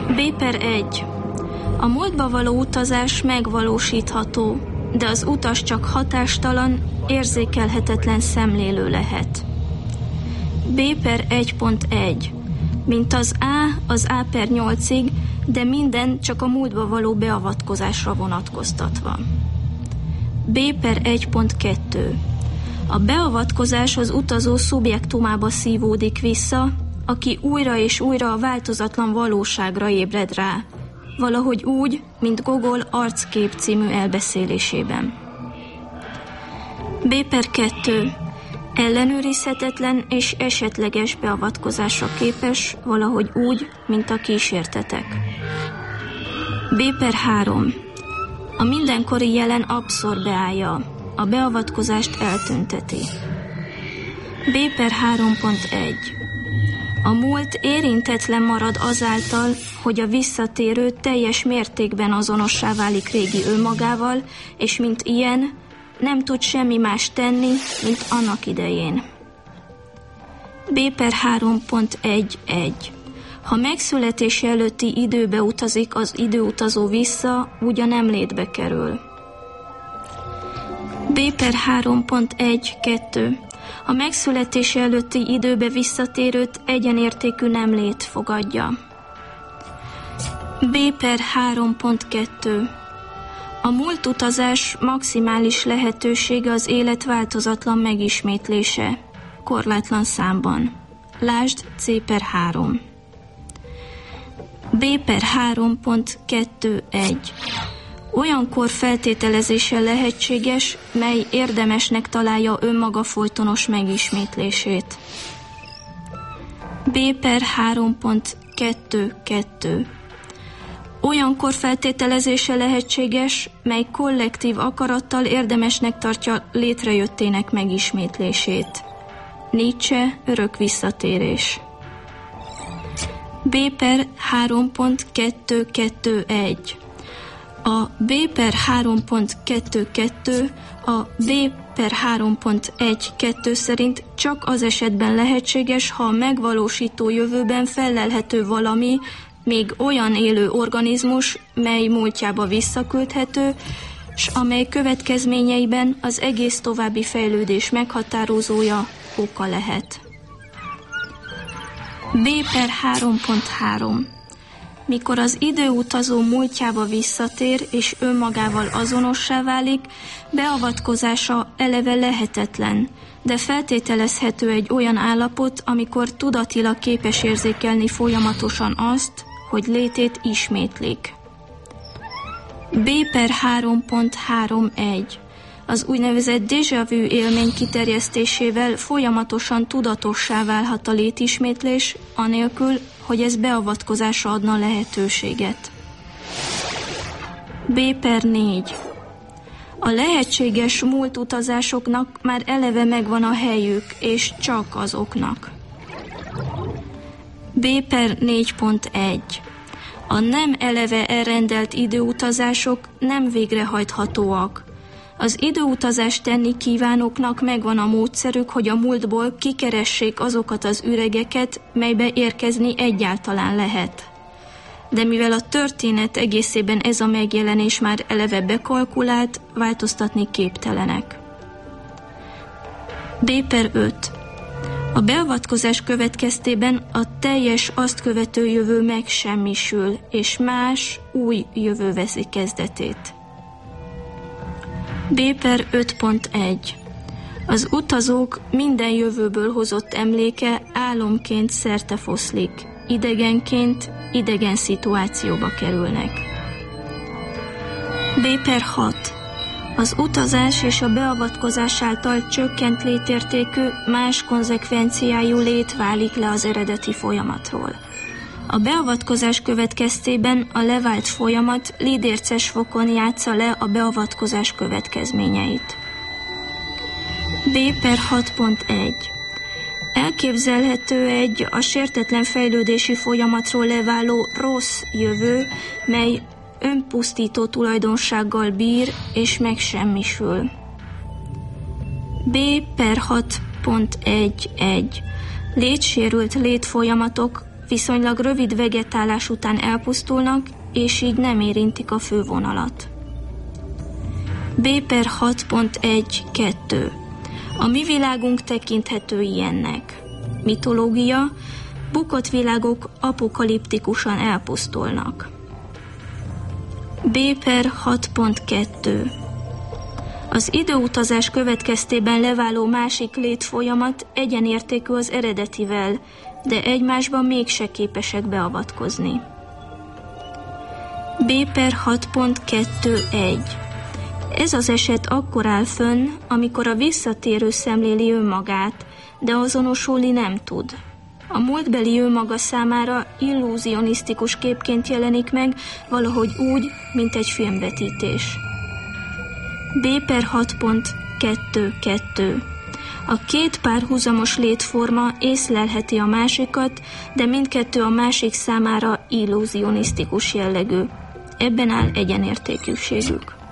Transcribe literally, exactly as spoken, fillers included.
B per egy. A múltba való utazás megvalósítható, de az utas csak hatástalan, érzékelhetetlen szemlélő lehet. B per egy pont egy. Mint az A, az A per nyolcig, de minden csak a múltba való beavatkozásra vonatkoztatva. B per egy pont kettő. A beavatkozás az utazó szubjektumába szívódik vissza, aki újra és újra a változatlan valóságra ébred rá, valahogy úgy, mint Gogol Arckép című elbeszélésében. B per kettő. Ellenőrizhetetlen és esetleges beavatkozásra képes, valahogy úgy, mint a kísértetek. B per három. A mindenkori jelen abszorbálja, a beavatkozást eltünteti. B per három pont egy. A múlt érintetlen marad azáltal, hogy a visszatérő teljes mértékben azonossá válik régi önmagával, és mint ilyen nem tud semmi más tenni, mint annak idején. B per három pont egy egy. Ha megszületése előtti időbe utazik az időutazó vissza, úgy a nemlétbe kerül. B per három pont egy kettő. A megszületése előtti időbe visszatérőt egyenértékű nemlét fogadja. B per három pont kettő. A múlt utazás maximális lehetősége az élet változatlan megismétlése, korlátlan számban. Lásd C per három. B per három pont kettő egy. Olyankor feltételezése lehetséges, mely érdemesnek találja önmaga folytonos megismétlését. B per három pont kettő kettő. Olyankor feltételezése lehetséges, mely kollektív akarattal érdemesnek tartja létrejöttének megismétlését. Nietzsche, örök visszatérés. B per három pont kettő kettő egy. A B per három pont kettő kettő a B per három pont egy kettő szerint csak az esetben lehetséges, ha a megvalósító jövőben fellelhető valami, még olyan élő organizmus, mely múltjába visszaküldhető, s amely következményeiben az egész további fejlődés meghatározója, oka lehet. B per három pont három. Mikor az időutazó múltjába visszatér és önmagával azonossá válik, beavatkozása eleve lehetetlen, de feltételezhető egy olyan állapot, amikor tudatilag képes érzékelni folyamatosan azt, hogy létét ismétlik. B per három pont három egy. Az úgynevezett déjà vu élmény kiterjesztésével folyamatosan tudatossá válhat a létismétlés, anélkül, hogy ez beavatkozásra adna lehetőséget. B per négy. A lehetséges múlt utazásoknak már eleve megvan a helyük, és csak azoknak. B per négy pont egy. A nem eleve elrendelt időutazások nem végrehajthatóak. Az időutazást tenni kívánóknak megvan a módszerük, hogy a múltból kikeressék azokat az üregeket, melybe érkezni egyáltalán lehet. De mivel a történet egészében ez a megjelenés már eleve bekalkulált, változtatni képtelenek. B per öt. A beavatkozás következtében a teljes azt követő jövő megsemmisül, és más, új jövő veszi kezdetét. B per öt pont egy. Az utazók minden jövőből hozott emléke álomként szertefoszlik, idegenként idegen szituációba kerülnek. B per hat. Az utazás és a beavatkozás által csökkent létértékű, más konzekvenciájú lét válik le az eredeti folyamatról. A beavatkozás következtében a levált folyamat lidérces fokon játsza le a beavatkozás következményeit. B per hat pont egy. Elképzelhető egy a sértetlen fejlődési folyamatról leváló rossz jövő, mely önpusztító tulajdonsággal bír és megsemmisül. B per hat pont egy egy. Létsérült létfolyamatok, viszonylag rövid vegetálás után elpusztulnak, és így nem érintik a fővonalat. B per hat pont egy kettő. A mi világunk tekinthető ilyennek. Mitológia, bukott világok apokaliptikusan elpusztulnak. B per hat pont kettő. Az időutazás következtében leváló másik létfolyamat egyenértékű az eredetivel, de egymásban mégse képesek beavatkozni. B per hat pont kettő egy. Ez az eset akkor áll fönn, amikor a visszatérő szemléli önmagát, de azonosulni nem tud. A múltbeli önmaga számára illúzionisztikus képként jelenik meg, valahogy úgy, mint egy filmvetítés. B per hat pont kettő kettő. A két párhuzamos létforma észlelheti a másikat, de mindkettő a másik számára illúzionisztikus jellegű. Ebben áll egyenértékűségük.